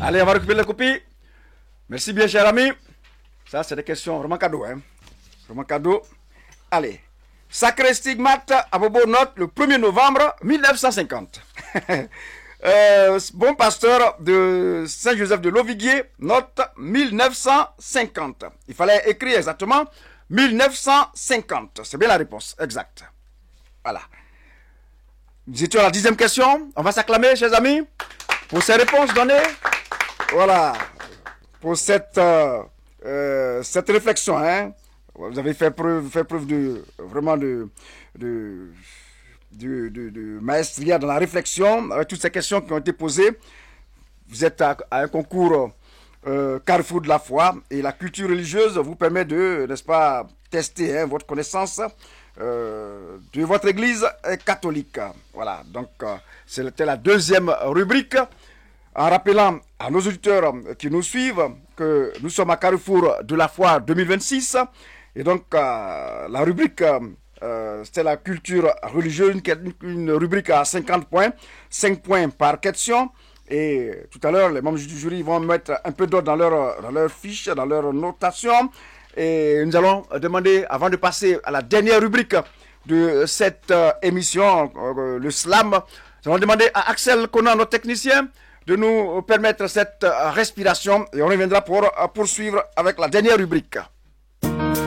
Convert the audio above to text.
Allez, on va récupérer la copie. Merci bien, cher ami. Ça, c'est des questions vraiment cadeaux. Hein? Vraiment cadeau. Allez. Sacré stigmate à Bobo note le 1er novembre 1950. Bon pasteur de Saint-Joseph de Loviguier note 1950. Il fallait écrire exactement 1950. C'est bien la réponse exacte. Voilà. Nous étions à la 10e question. On va s'acclamer, chers amis, pour ces réponses données. Voilà. Pour cette réflexion. Hein. Vous avez fait preuve de vraiment de maestria dans la réflexion avec toutes ces questions qui ont été posées. Vous êtes à un concours Carrefour de la foi et la culture religieuse vous permet de, n'est-ce pas, tester hein, votre connaissance de votre église catholique. Voilà, donc c'était la 2e rubrique. En rappelant à nos auditeurs qui nous suivent que nous sommes à Carrefour de la foi 2026 et donc la rubrique c'était la culture religieuse, une rubrique à 50 points, 5 points par question. Et tout à l'heure, les membres du jury vont mettre un peu d'ordre dans leur fiche, dans leur notation. Et nous allons demander, avant de passer à la dernière rubrique de cette émission, le slam, nous allons demander à Axel Conan, notre technicien, de nous permettre cette respiration. Et on reviendra pour poursuivre avec la dernière rubrique.